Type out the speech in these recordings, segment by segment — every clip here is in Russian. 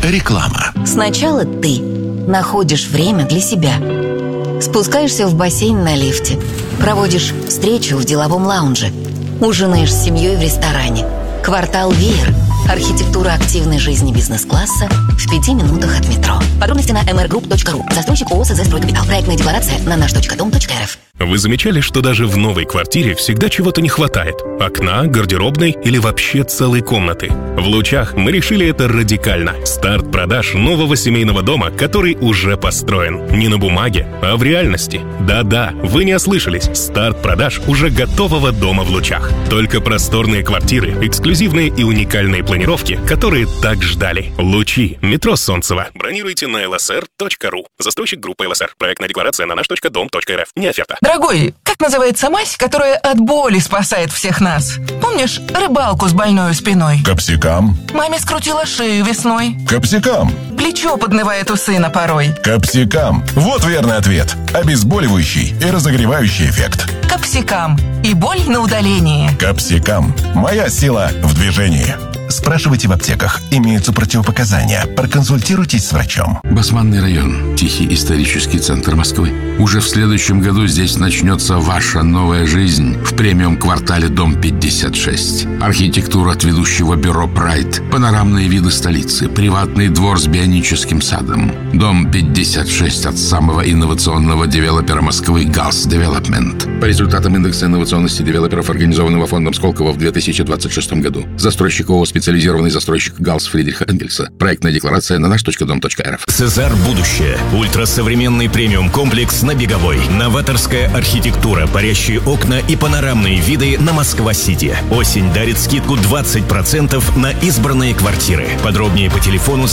Реклама. Сначала ты находишь время для себя. Спускаешься в бассейн на лифте. Проводишь встречу в деловом лаунже. Ужинаешь с семьей в ресторане. Квартал Веер. Архитектура активной жизни бизнес-класса в 5 минутах от метро. Подробности на mrgroup.ru. Застройщик ООО «СЗ Стройкапитал». Проектная декларация на наш.дом.рф. Вы замечали, что даже в новой квартире всегда чего-то не хватает? Окна, гардеробной или вообще целой комнаты? В Лучах мы решили это радикально. Старт продаж нового семейного дома, который уже построен. Не на бумаге, а в реальности. Да-да, вы не ослышались. Старт продаж уже готового дома в Лучах. Только просторные квартиры, эксклюзивные и уникальные планировки, которые так ждали. Лучи. Метро Солнцево. Бронируйте на lsr.ru. Застройщик группы ЛСР. Проектная декларация на наш.дом.рф. Не оферта. Дорогой, как называется мазь, которая от боли спасает всех нас? Помнишь рыбалку с больной спиной? Капсикам. Маме скрутила шею весной. Капсикам. Плечо подмывает у сына порой. Капсикам. Вот верный ответ. Обезболивающий и разогревающий эффект. Капсикам. И боль на удалении. Капсикам. Моя сила в движении. Спрашивайте в аптеках. Имеются противопоказания. Проконсультируйтесь с врачом. Басманный район. Тихий исторический центр Москвы. Уже в следующем году здесь начнется ваша новая жизнь в премиум-квартале Дом 56. Архитектура от ведущего бюро «Прайд». Панорамные виды столицы. Приватный двор с бионическим садом. Дом 56 от самого инновационного девелопера Москвы «Галс Девелопмент». По результатам индекса инновационности девелоперов, организованного фондом Сколково в 2026 году. Застройщик ООО «Специализированный застройщик Галс Фридриха Энгельса». Проектная декларация на наш.дом.рф. Цезарь будущее. Ультрасовременный премиум-комплекс на Беговой. Новаторская архитектура, парящие окна и панорамные виды на Москва-Сити. Осень дарит скидку 20% на избранные квартиры. Подробнее по телефону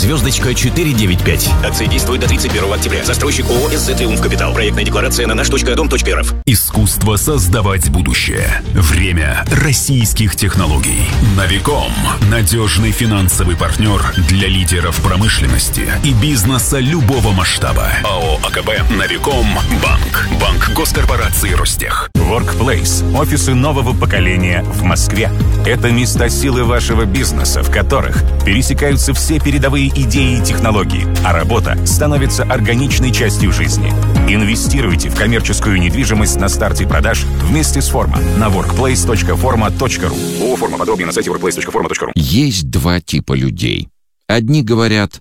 *495. Акция действует до 31 октября. Застройщик ООО «СЗ Триумф Капитал». Проектная декларация на наш.дом.рф. Искусство создавать будущее. Время российских технологий. Новиком. Надежный финансовый партнер для лидеров промышленности и бизнеса любого масштаба. АО АКБ «Новиком Банк». Банк госкорпорации «Ростех». Workplace – офисы нового поколения в Москве. Это места силы вашего бизнеса, в которых пересекаются все передовые идеи и технологии, а работа становится органичной частью жизни. Инвестируйте в коммерческую недвижимость на старте продаж вместе с Форма на workplace.forma.ru. ООО «Форма». Подробнее на сайте workplace.forma.ru. Есть два типа людей. Одни говорят: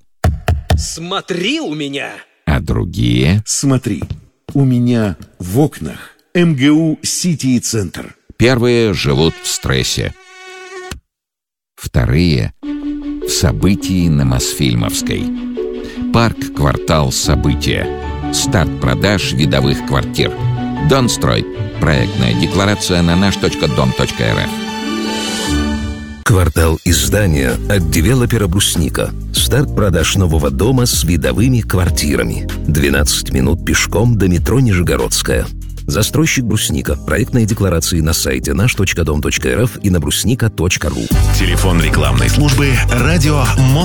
«Смотри у меня!» А другие: «Смотри, у меня в окнах МГУ Сити и Центр». Первые живут в стрессе. Вторые — в событии на Мосфильмовской. Парк-квартал «События». Старт продаж видовых квартир. Донстрой. Проектная декларация на наш.дом.рф. Квартал издания от девелопера «Брусника». Старт продаж нового дома с видовыми квартирами. 12 минут пешком до метро Нижегородская. Застройщик «Брусника». Проектные декларации на сайте наш.дом.рф и на брусника.ру. Телефон рекламной службы «Радио